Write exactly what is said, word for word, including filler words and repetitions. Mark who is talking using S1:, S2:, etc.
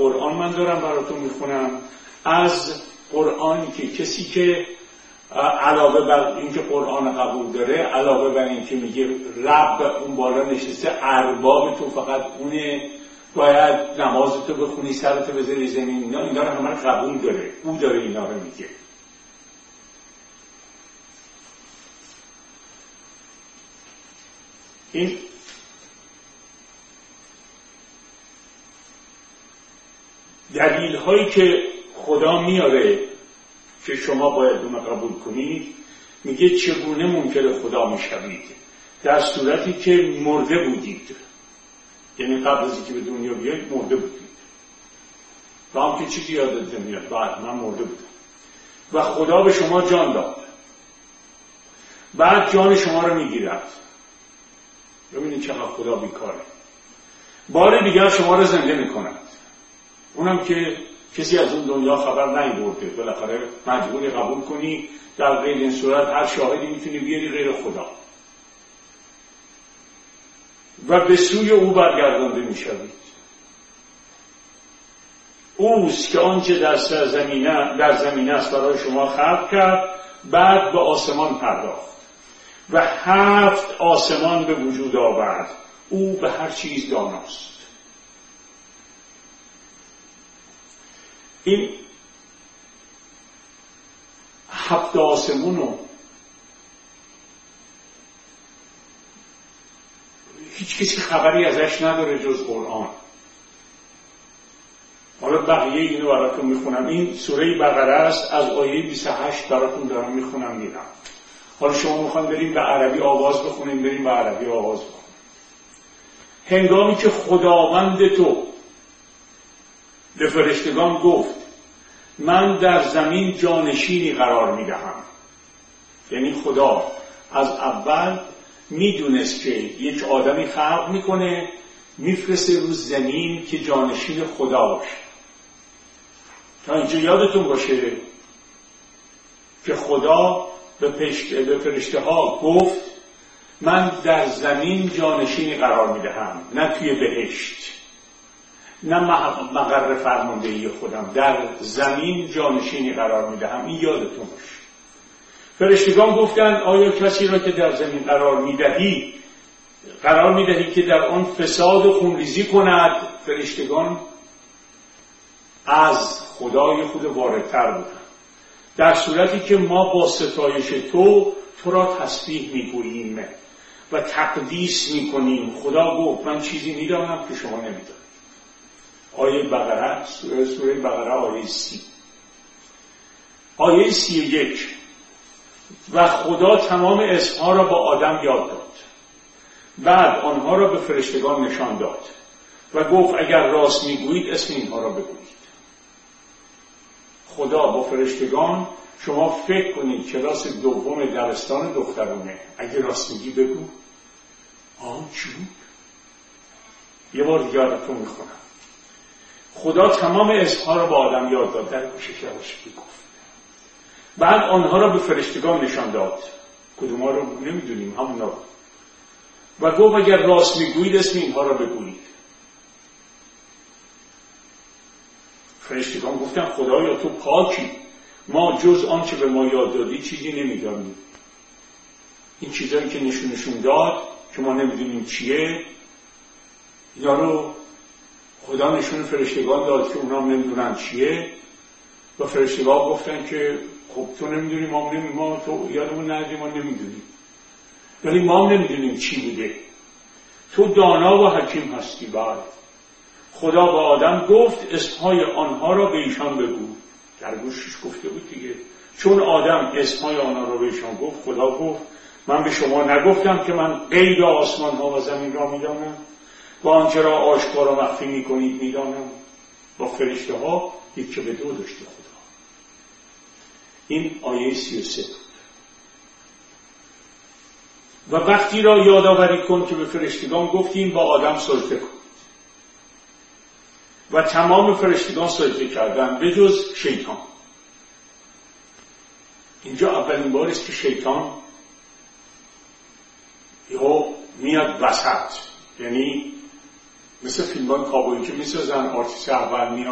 S1: قرآن من دارم براتون میخونم از قرآنی که کسی که علاوه بر اینکه قرآن قبول داره، علاوه بر اینکه میگه رب اون بالا نشسته، ارباب تو فقط اونه، باید نمازتو بخونی، سرتو بذاری زمین، اینا اینا رو همه قبول داره، او داره اینا رو میگه. این دلیل هایی که خدا میاره که شما باید اون قبول کنید، میگه چگونه منکر خدا میشوید در صورتی که مرده بودید، یعنی قبل از اینکه به دنیا بیایید مرده بودید و هم که چیزی یادت نمیاد، بعد من مرده بودم و خدا به شما جان داد، بعد جان شما رو میگیرد. ببینید چقدر خدا بیکاره. بار دیگر شما رو زنده میکند، اونم که کسی از اون دنیا خبر نمیبرده، بالاخره مجبوری قبول کنی. در غیر این صورت هر شاهدی میتونی بیاری غیر خدا و به سوی او برگردانده میشوید. اوست که آنچه در زمینه در زمینه است برای شما خلق کرد، بعد به آسمان پرداخت و هفت آسمان به وجود آورد. او به هر چیز داناست. این هفت آسمونو هیچ کسی خبری ازش نداره جز قرآن. حالا بقیه اینو براتون میخونم. این سوره بقره است، از آیه بیست و هشت براتون دارم میخونم میرم. حالا شما میخواین بریم به عربی آواز بخونیم، بریم به عربی آواز بخونیم. هنگامی که خداوند تو به فرشتگان گفت من در زمین جانشینی قرار میدهم، یعنی خدا از اول میدونست که یک آدمی خلق میکنه، میفرسته رو زمین که جانشین خدا باشه. تا اینجا یادتون باشه که خدا به فرشته ها گفت من در زمین جانشینی قرار میدهم، نه توی بهشت، نه مقر فرماندهی خودم، در زمین جانشینی قرار میدهم. این یادتون باشه. فرشتگان گفتند آیا کسی را که در زمین قرار میدهی قرار میدهی که در آن فساد و خونریزی کند؟ فرشتگان از خدای خود واردتر بودند. در صورتی که ما با ستایش تو تو را تسبیح میگوییم و تقدیس میکنیم. خدا گفت من چیزی میدانم که شما نمیدانید. آیه بقره، سوره, سوره بقره آیه سی. آیه سی و یک. و خدا تمام اسمها را با آدم یاد داد، بعد آنها را به فرشتگان نشان داد و گفت اگر راست میگویید اسم اینها را بگویید. خدا با فرشتگان، شما فکر کنید کلاس دوم دبستان دخترونه، اگه راست میگی بگو. آه چی بود؟ یه بار دیگه براتون میخونم. خدا تمام اسمها را با آدم یاد داد، در کوشش یواشکی گفت، بعد آنها را به فرشتگان نشان داد. کدوم ها رو نمیدونیم، همون ها. و گفت اگر راست میگویید اسم اینها را بگویید. فرشتگان گفتن خدایا تو پاکی، ما جز آنچه به ما یاد دادی چیزی نمیدانیم. این چیزایی که نشونشون داد که ما نمیدونیم چیه، اینا رو خدا نشون فرشتگان داد که اونا هم نمیدونن چیه و فرشتگان گفتن که خب تو نمیدونی، ما هم نمیدونیم، ما تو یادمون ندیم، ما نمیدونیم، ولی ما هم نمیدونیم چی بوده. تو دانا و حکیم هستی. بعد خدا به آدم گفت اسمهای آنها را به ایشان بگو. در گوشش گفته بود دیگه. چون آدم اسمهای آنها را به ایشان گفت، خدا گفت من به شما نگفتم که من غیب آسمان ها و زمین را میدانم و آنچه را آشکار و مخفی میکنید میدانم. با فرشته ها یک که به دو داشته خدا. این آیه سی و سه بود. و وقتی را یادآوری کن که به فرشتگان گفتیم با آدم سجده کن و تمام فرشتگان سجده کردن به جز شیطان. اینجا اولین بار است که شیطان یهو میاد وسط، یعنی مثل فیلمان کابویی که میسازن آرتیست اول میاد